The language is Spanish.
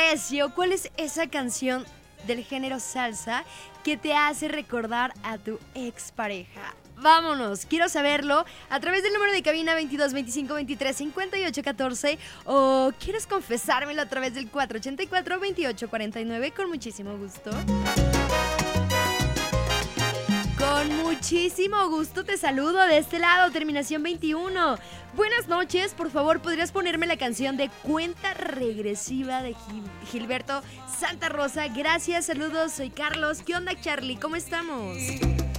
Recio, ¿cuál es esa canción del género salsa que te hace recordar a tu expareja? Vámonos, quiero saberlo a través del número de cabina 22 25 23 58 14 o quieres confesármelo a través del 484 28 49 con muchísimo gusto. Con muchísimo gusto te saludo de este lado, terminación 21. Buenas noches, por favor, ¿podrías ponerme la canción de Cuenta Regresiva de Gilberto Santa Rosa? Gracias, saludos, soy Carlos. ¿Qué onda, Charlie? ¿Cómo estamos?